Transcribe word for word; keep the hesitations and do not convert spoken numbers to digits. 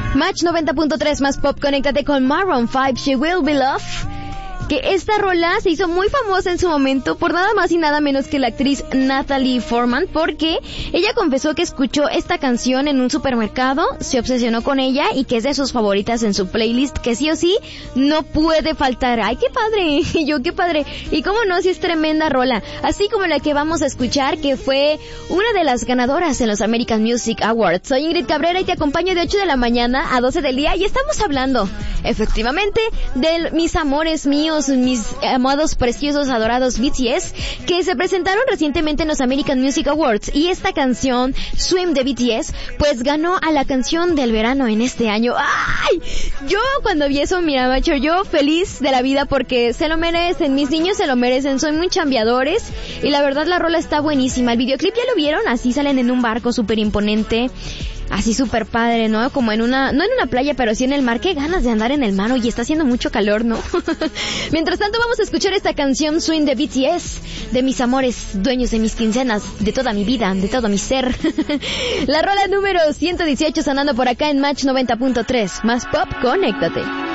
Match noventa punto tres más pop, conéctate con Maroon five, She Will Be Loved. Que esta rola se hizo muy famosa en su momento por nada más y nada menos que la actriz Natalie Portman, porque ella confesó que escuchó esta canción en un supermercado, se obsesionó con ella y que es de sus favoritas en su playlist, que sí o sí no puede faltar. ¡Ay, qué padre! Y yo, qué padre. Y cómo no, si es tremenda rola. Así como la que vamos a escuchar, que fue una de las ganadoras en los American Music Awards. Soy Ingrid Cabrera y te acompaño de ocho de la mañana a doce del día y estamos hablando, efectivamente, de mis amores míos, mis amados, preciosos, adorados B T S, que se presentaron recientemente en los American Music Awards, y esta canción, Swim de B T S, pues ganó a la canción del verano en este año. ¡Ay! Yo cuando vi eso, mira, macho, yo feliz de la vida porque se lo merecen, mis niños se lo merecen, son muy chambeadores, y la verdad la rola está buenísima. El videoclip ya lo vieron, así salen en un barco súper imponente, así súper padre, ¿no? Como en una, no en una playa, pero sí en el mar. Qué ganas de andar en el mar, y está haciendo mucho calor, ¿no? Mientras tanto, vamos a escuchar esta canción Swing de B T S, de mis amores, dueños de mis quincenas, de toda mi vida, de todo mi ser. La rola número ciento dieciocho sonando por acá en Match noventa punto tres. Más pop, conéctate.